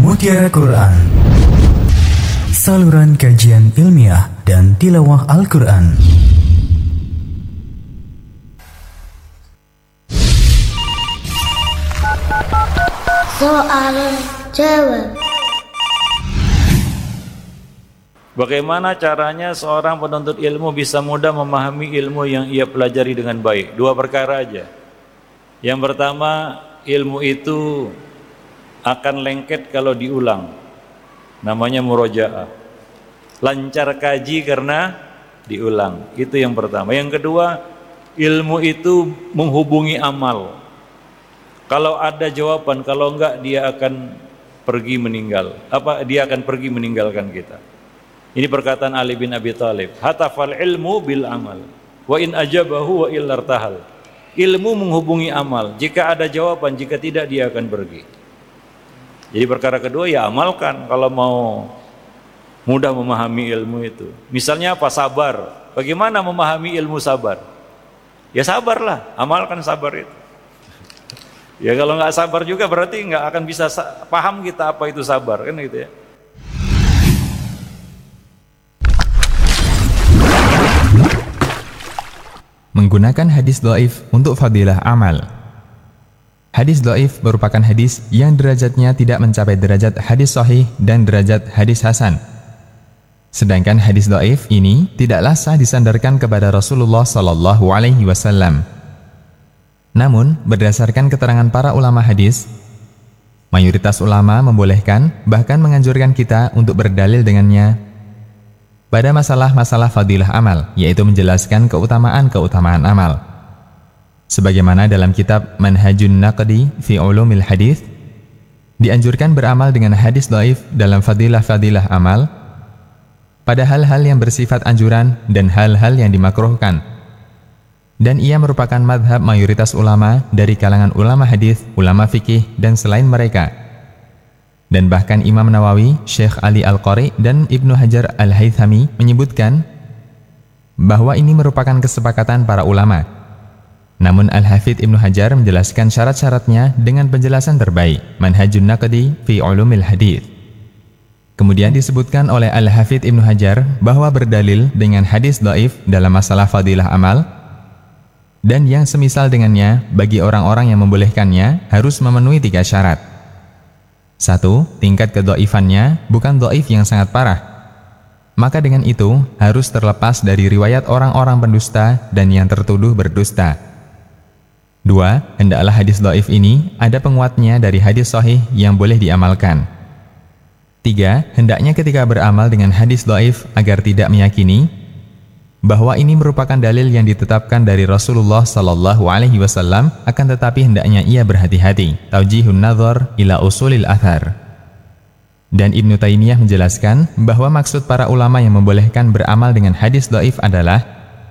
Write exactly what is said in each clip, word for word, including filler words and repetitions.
Mutiara Quran, saluran kajian ilmiah dan tilawah Al-Quran. Soal jawab. Bagaimana caranya seorang penuntut ilmu bisa mudah memahami ilmu yang ia pelajari dengan baik? Dua perkara aja. Yang pertama, ilmu itu akan lengket kalau diulang. Namanya murojaah. Lancar kaji karena diulang. Itu yang pertama. Yang kedua, ilmu itu menghubungi amal. Kalau ada jawaban, kalau enggak dia akan pergi meninggal. Apa dia akan pergi meninggalkan kita. Ini perkataan Ali bin Abi Thalib. Hatafal ilmu bil amal. Wa in ajabahu wa illartahal. Ilmu menghubungi amal. Jika ada jawaban, jika tidak dia akan pergi. Jadi perkara kedua ya amalkan kalau mau mudah memahami ilmu itu. Misalnya apa? Sabar. Bagaimana memahami ilmu sabar? Ya sabarlah, amalkan sabar itu. Ya kalau nggak sabar juga berarti nggak akan bisa paham kita apa itu sabar, kan gitu ya. Menggunakan hadis dhaif untuk fadilah amal. Hadis dhaif merupakan hadis yang derajatnya tidak mencapai derajat hadis sahih dan derajat hadis hasan. Sedangkan hadis dhaif ini tidaklah sah disandarkan kepada Rasulullah sallallahu alaihi wasallam. Namun, berdasarkan keterangan para ulama hadis, mayoritas ulama membolehkan bahkan menganjurkan kita untuk berdalil dengannya pada masalah-masalah fadilah amal, yaitu menjelaskan keutamaan-keutamaan amal. Sebagaimana dalam kitab Manhajun Naqdi fi Ulumil Hadis, dianjurkan beramal dengan hadis dhaif dalam fadilah-fadilah amal pada hal-hal yang bersifat anjuran dan hal-hal yang dimakruhkan. Dan ia merupakan madhab mayoritas ulama dari kalangan ulama hadis, ulama fikih, dan selain mereka. Dan bahkan Imam Nawawi, Syekh Ali Al-Qari, dan Ibnu Hajar Al-Haythami menyebutkan bahwa ini merupakan kesepakatan para ulama. Namun Al-Hafidh Ibnu Hajar menjelaskan syarat-syaratnya dengan penjelasan terbaik, Manhajun Naqdi fi Ulumil Hadis. Kemudian disebutkan oleh Al-Hafidh Ibnu Hajar bahwa berdalil dengan hadis dhaif dalam masalah fadilah amal dan yang semisal dengannya bagi orang-orang yang membolehkannya harus memenuhi tiga syarat. Satu, tingkat kedhaifannya bukan dhaif yang sangat parah. Maka dengan itu harus terlepas dari riwayat orang-orang pendusta dan yang tertuduh berdusta. Dua, hendaklah hadis dhaif ini ada penguatnya dari hadis sahih yang boleh diamalkan. Tiga, hendaknya ketika beramal dengan hadis dhaif agar tidak meyakini bahwa ini merupakan dalil yang ditetapkan dari Rasulullah sallallahu alaihi wasallam, akan tetapi hendaknya ia berhati-hati. Taujihun nazar ila usulil athar. Dan Ibnu Taimiyah menjelaskan bahwa maksud para ulama yang membolehkan beramal dengan hadis dhaif adalah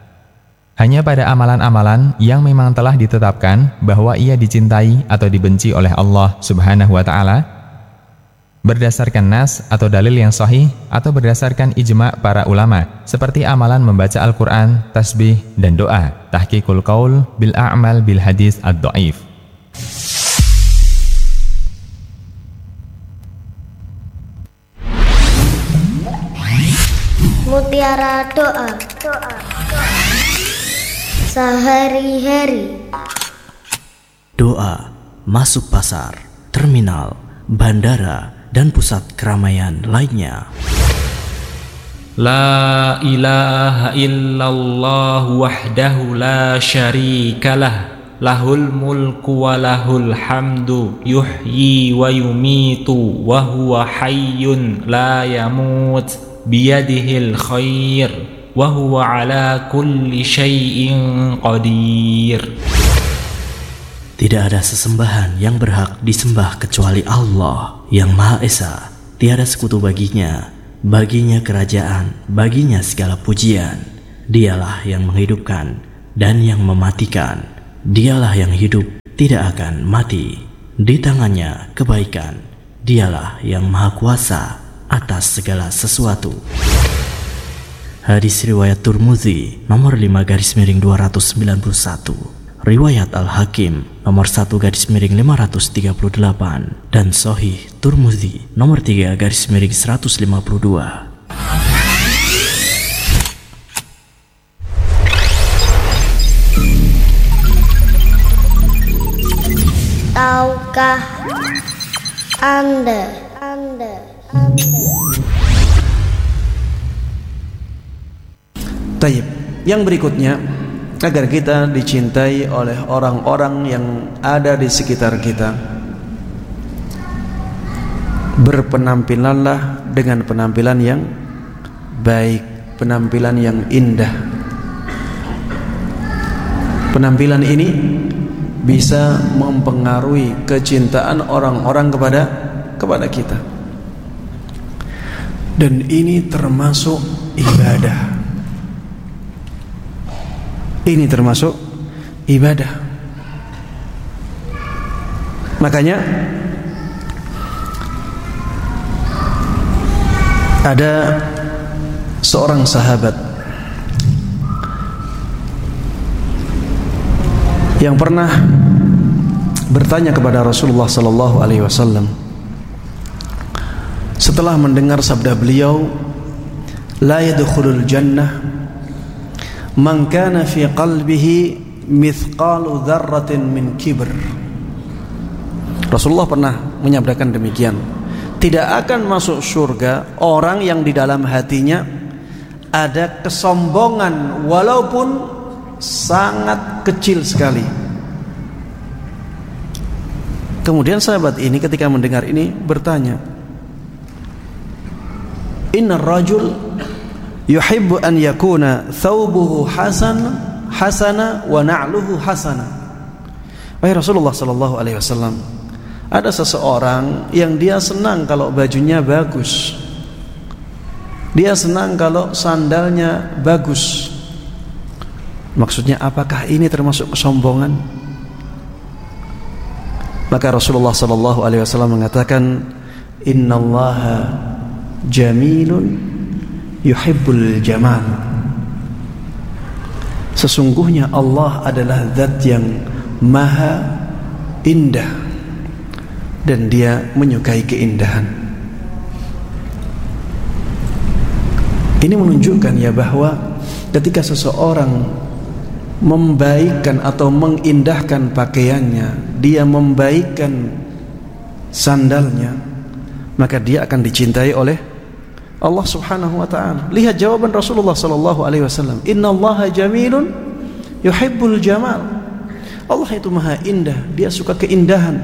hanya pada amalan-amalan yang memang telah ditetapkan bahwa ia dicintai atau dibenci oleh Allah Subhanahu wa ta'ala berdasarkan nas atau dalil yang sahih atau berdasarkan ijma' para ulama seperti amalan membaca Al-Quran, tasbih, dan doa. Tahqiqul qaul bil a'mal bil hadis ad-dhaif. Mutiara doa. Doa. Sehari-hari. Doa masuk pasar, terminal, bandara, dan pusat keramaian lainnya. La ilaha illallah wahdahu la syarikalah, lahul mulku wa lahul hamdu, yuhyi wa yumitu wa huwa hayyun la yamut, biyadihil khair wa huwa ala kulli syai'in qadir. Tidak ada sesembahan yang berhak disembah kecuali Allah yang Maha Esa. Tiada sekutu baginya, baginya kerajaan, baginya segala pujian. Dialah yang menghidupkan dan yang mematikan. Dialah yang hidup, tidak akan mati. Di tangannya kebaikan. Dialah yang Maha Kuasa atas segala sesuatu. Hadis riwayat Tirmidzi nomor lima garis miring dua ratus sembilan puluh satu. riwayat Al-Hakim nomor satu garis miring lima ratus tiga puluh delapan dan Sahih Turmudi nomor tiga garis miring seratus lima puluh dua. Tahukah Anda, Anda, Anda. Taib. Yang berikutnya, agar kita dicintai oleh orang-orang yang ada di sekitar kita, berpenampilanlah dengan penampilan yang baik, penampilan yang indah. Penampilan ini bisa mempengaruhi kecintaan orang-orang kepada kepada kita. Dan ini termasuk ibadah. Ini termasuk ibadah. Makanya ada seorang sahabat yang pernah bertanya kepada Rasulullah sallallahu alaihi wasallam setelah mendengar sabda beliau, la yadkhulul jannah man kana fi qalbihi mithqalu dzarratin min kibr. Rasulullah pernah menyabdakan demikian, tidak akan masuk surga orang yang di dalam hatinya ada kesombongan walaupun sangat kecil sekali. Kemudian sahabat ini ketika mendengar ini bertanya, innar rajul yuhibbu an yakuna thawbuhu hasan hasana wa na'luhu hasana. Wahai Rasulullah sallallahu alaihi wasallam, ada seseorang yang dia senang kalau bajunya bagus, dia senang kalau sandalnya bagus. Maksudnya apakah ini termasuk kesombongan? Maka Rasulullah sallallahu alaihi wasallam mengatakan, innallaha jamilun yuhibbul jamal. Sesungguhnya Allah adalah zat yang maha indah dan dia menyukai keindahan. Ini menunjukkan ya bahwa ketika seseorang membaikkan atau mengindahkan pakaiannya, dia membaikkan sandalnya, maka dia akan dicintai oleh Allah subhanahu wa ta'ala. Lihat jawaban Rasulullah sallallahu alaihi wasallam, innallaha jamilun yuhibbul jamal. Allah itu maha indah, dia suka keindahan.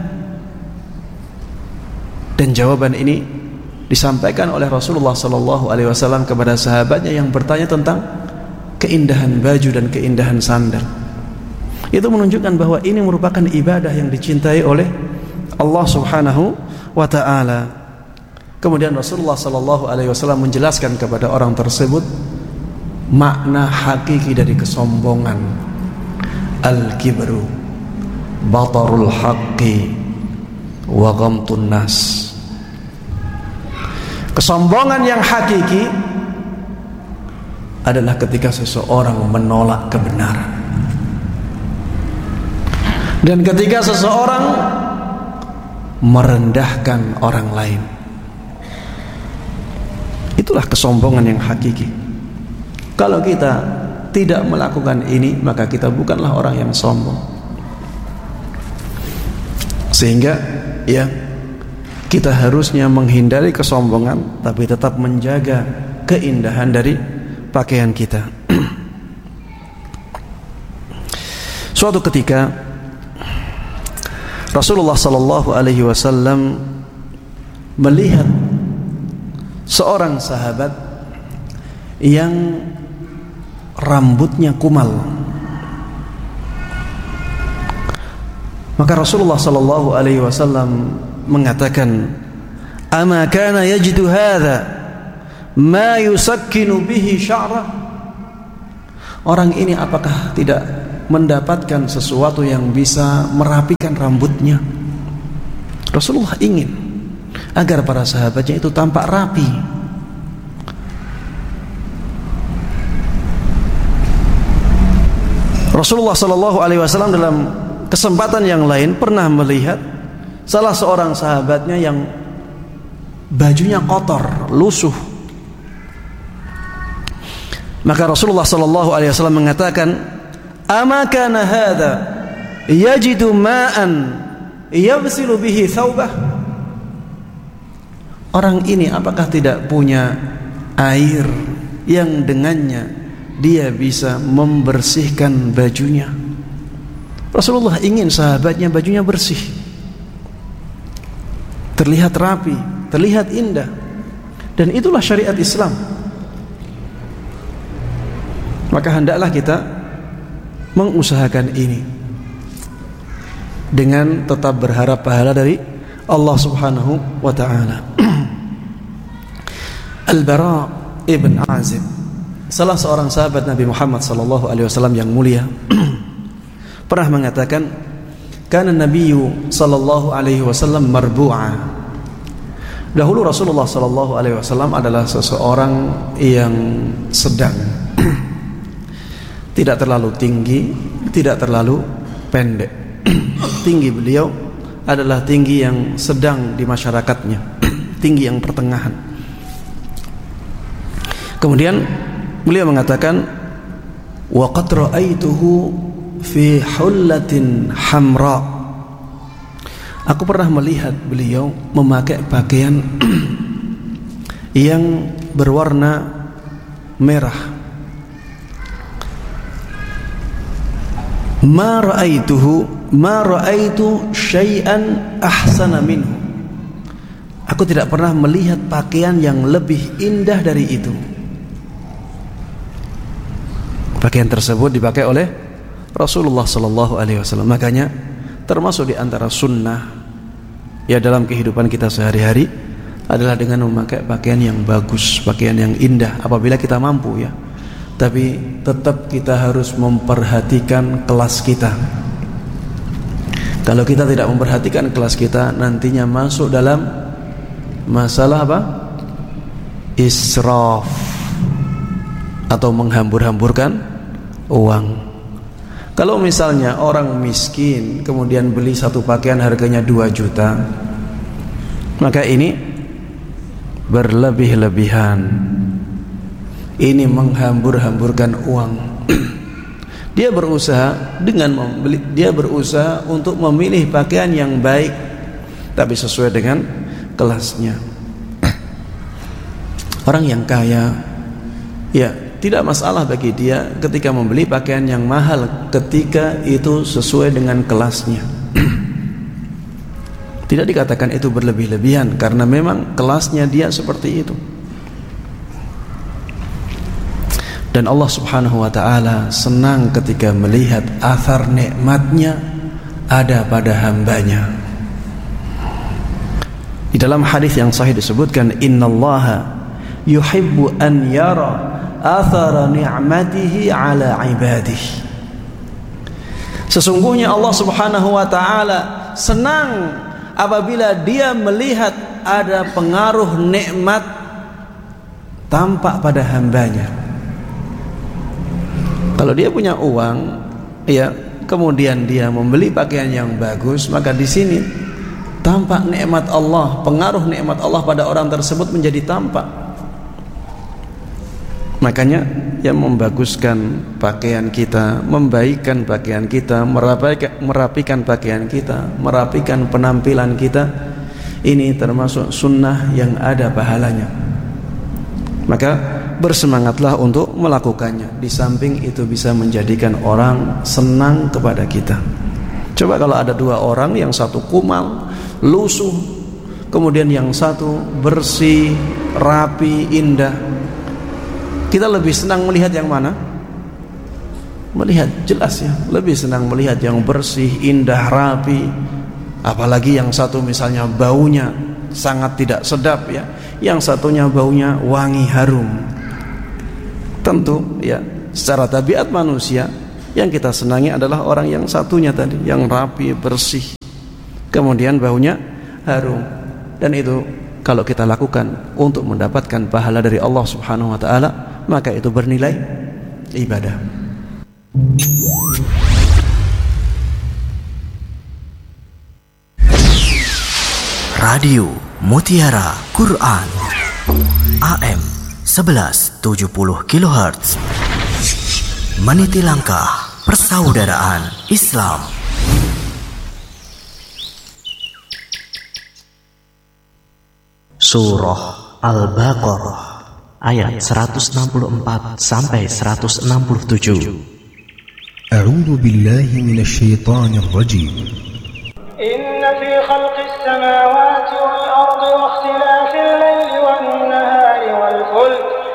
Dan jawaban ini disampaikan oleh Rasulullah sallallahu alaihi wasallam kepada sahabatnya yang bertanya tentang keindahan baju dan keindahan sandal. Itu menunjukkan bahwa ini merupakan ibadah yang dicintai oleh Allah subhanahu wa ta'ala. Kemudian Rasulullah sallallahu alaihi wasallam menjelaskan kepada orang tersebut makna hakiki dari kesombongan. Al-kibru batarul haqqi wa ghamtun nas. Kesombongan yang hakiki adalah ketika seseorang menolak kebenaran, dan ketika seseorang merendahkan orang lain. Itulah kesombongan yang hakiki. Kalau kita tidak melakukan ini, maka kita bukanlah orang yang sombong. Sehingga ya, kita harusnya menghindari kesombongan, tapi tetap menjaga keindahan dari pakaian kita. Suatu ketika Rasulullah sallallahu alaihi wasallam melihat seorang sahabat yang rambutnya kumal. Maka Rasulullah sallallahu alaihi wasallam mengatakan, "Ama kana yajidu hadza ma yusakkinu bihi sya'rah?" Orang ini apakah tidak mendapatkan sesuatu yang bisa merapikan rambutnya? Rasulullah ingin agar para sahabatnya itu tampak rapi. Rasulullah Shallallahu Alaihi Wasallam dalam kesempatan yang lain pernah melihat salah seorang sahabatnya yang bajunya kotor, lusuh. Maka Rasulullah Shallallahu Alaihi Wasallam mengatakan, "Ama kana hadza yajidu ma'an yaghsilu bihi thawbah?" Orang ini apakah tidak punya air yang dengannya dia bisa membersihkan bajunya? Rasulullah ingin sahabatnya bajunya bersih, terlihat rapi, terlihat indah. Dan itulah syariat Islam. Maka hendaklah kita mengusahakan ini dengan tetap berharap pahala dari Allah Subhanahu wa ta'ala. Al-Bara ibn Azib, salah seorang sahabat Nabi Muhammad sallallahu alaihi wasallam yang mulia, pernah mengatakan, "Kana Nabiyyu sallallahu alaihi wasallam marbu'a." Dahulu Rasulullah sallallahu alaihi wasallam adalah seseorang yang sedang, tidak terlalu tinggi, tidak terlalu pendek. Tinggi beliau adalah tinggi yang sedang di masyarakatnya, tinggi yang pertengahan. Kemudian beliau mengatakan, wa qad ra'aituhu fi hullatin hamra. Aku pernah melihat beliau memakai pakaian yang berwarna merah. Ma ra'aituhu ma ra'aitu syai'an ahsana minhu. Aku tidak pernah melihat pakaian yang lebih indah dari itu. Pakaian tersebut dipakai oleh Rasulullah sallallahu alaihi wasallam. Makanya termasuk di antara sunnah ya dalam kehidupan kita sehari-hari adalah dengan memakai pakaian yang bagus, pakaian yang indah apabila kita mampu ya. Tapi tetap kita harus memperhatikan kelas kita. Kalau kita tidak memperhatikan kelas kita, nantinya masuk dalam masalah apa? Israf, atau menghambur-hamburkan uang. Kalau misalnya orang miskin kemudian beli satu pakaian harganya dua juta, maka ini berlebih-lebihan. Ini menghambur-hamburkan uang. Dia berusaha dengan membeli, dia berusaha untuk memilih pakaian yang baik tapi sesuai dengan kelasnya. Orang yang kaya ya tidak masalah bagi dia ketika membeli pakaian yang mahal ketika itu sesuai dengan kelasnya. Tidak dikatakan itu berlebih-lebihan karena memang kelasnya dia seperti itu. Dan Allah Subhanahu wa ta'ala senang ketika melihat athar nikmatnya ada pada hambanya. Di dalam hadis yang sahih disebutkan, innallaha yuhibbu an yara athara ni'matihi ala ibadihi. Sesungguhnya Allah Subhanahu wa ta'ala senang apabila dia melihat ada pengaruh nikmat tampak pada hambanya. Kalau dia punya uang, ya, kemudian dia membeli pakaian yang bagus, maka di sini tampak nikmat Allah, pengaruh nikmat Allah pada orang tersebut menjadi tampak. Makanya yang membaguskan pakaian kita, membaikkan pakaian kita, merapikan, merapikan pakaian kita, merapikan penampilan kita, ini termasuk sunnah yang ada pahalanya. Maka bersemangatlah untuk melakukannya. Di samping itu bisa menjadikan orang senang kepada kita. Coba kalau ada dua orang, yang satu kumal, lusuh, kemudian yang satu bersih, rapi, indah, kita lebih senang melihat yang mana? Melihat, jelas ya, lebih senang melihat yang bersih, indah, rapi. Apalagi yang satu misalnya baunya sangat tidak sedap ya, yang satunya baunya wangi, harum. Tentu ya, secara tabiat manusia yang kita senangi adalah orang yang satunya tadi, yang rapi, bersih, kemudian baunya harum. Dan itu kalau kita lakukan untuk mendapatkan pahala dari Allah Subhanahu wa ta'ala, maka itu bernilai ibadah. Radio Mutiara Quran A M sebelas tujuh puluh kilohertz, meniti langkah persaudaraan Islam. Surah Al-Baqarah ayat seratus enam puluh empat sampai seratus enam puluh tujuh. A'udzu billahi minasy syaithanir rajim. Inna fi khalqis samawati